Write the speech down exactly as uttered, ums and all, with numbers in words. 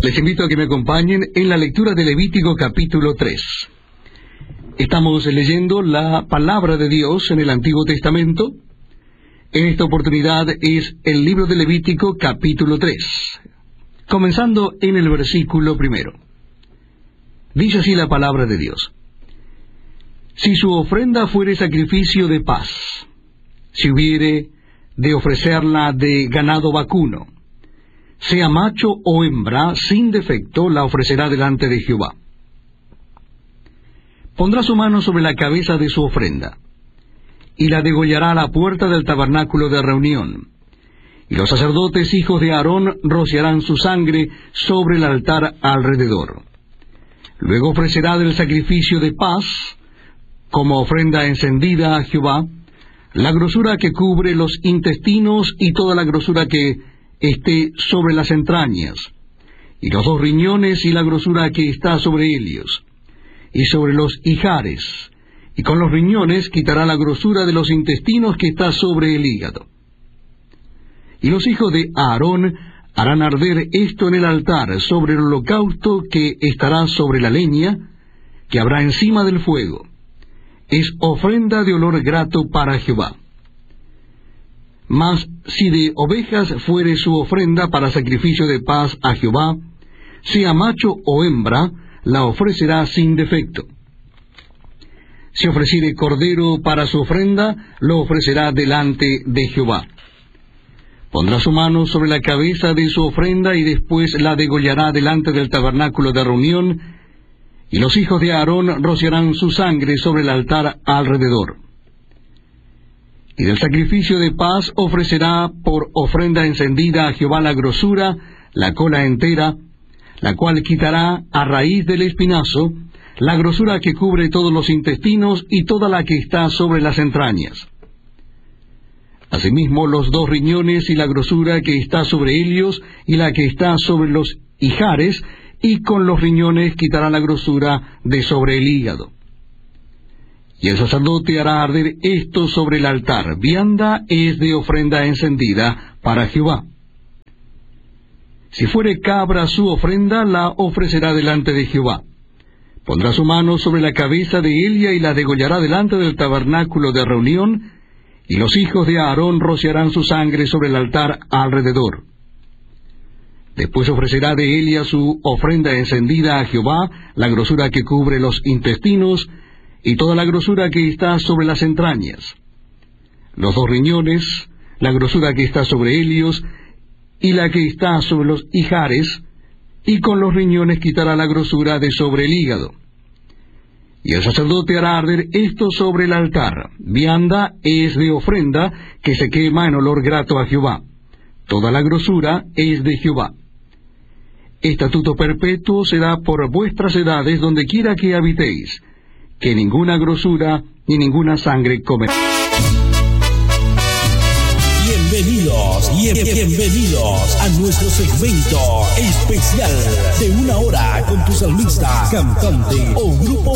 Les invito a que me acompañen en la lectura de Levítico capítulo tres. Estamos leyendo la palabra de Dios en el Antiguo Testamento. En esta oportunidad es el libro de Levítico capítulo tres, comenzando en el versículo primero. Dice así la palabra de Dios: Si su ofrenda fuere sacrificio de paz, si hubiere de ofrecerla de ganado vacuno, sea macho o hembra, sin defecto la ofrecerá delante de Jehová. Pondrá su mano sobre la cabeza de su ofrenda, y la degollará a la puerta del tabernáculo de reunión. Y los sacerdotes hijos de Aarón rociarán su sangre sobre el altar alrededor. Luego ofrecerá del sacrificio de paz, como ofrenda encendida a Jehová, la grosura que cubre los intestinos y toda la grosura que esté sobre las entrañas, y los dos riñones y la grosura que está sobre ellos, y sobre los ijares, y con los riñones quitará la grosura de los intestinos que está sobre el hígado. Y los hijos de Aarón harán arder esto en el altar sobre el holocausto que estará sobre la leña, que habrá encima del fuego. Es ofrenda de olor grato para Jehová. Mas si de ovejas fuere su ofrenda para sacrificio de paz a Jehová, sea macho o hembra, la ofrecerá sin defecto. Si ofreciere cordero para su ofrenda, lo ofrecerá delante de Jehová. Pondrá su mano sobre la cabeza de su ofrenda y después la degollará delante del tabernáculo de reunión, y los hijos de Aarón rociarán su sangre sobre el altar alrededor. Y del sacrificio de paz ofrecerá por ofrenda encendida a Jehová la grosura, la cola entera, la cual quitará a raíz del espinazo, la grosura que cubre todos los intestinos y toda la que está sobre las entrañas. Asimismo los dos riñones y la grosura que está sobre ellos y la que está sobre los ijares, y con los riñones quitará la grosura de sobre el hígado. Y el sacerdote hará arder esto sobre el altar. Vianda es de ofrenda encendida para Jehová. Si fuere cabra su ofrenda, la ofrecerá delante de Jehová. Pondrá su mano sobre la cabeza de ella y la degollará delante del tabernáculo de reunión, y los hijos de Aarón rociarán su sangre sobre el altar alrededor. Después ofrecerá de ella su ofrenda encendida a Jehová, la grosura que cubre los intestinos, y toda la grosura que está sobre las entrañas, los dos riñones, la grosura que está sobre ellos, y la que está sobre los ijares, y con los riñones quitará la grosura de sobre el hígado. Y el sacerdote hará arder esto sobre el altar. Vianda es de ofrenda que se quema en olor grato a Jehová. Toda la grosura es de Jehová. Estatuto perpetuo será por vuestras edades donde quiera que habitéis, que ninguna grosura ni ninguna sangre comerá. Bienvenidos y bienvenidos a nuestro segmento especial de una hora con tu salmista, cantante o grupo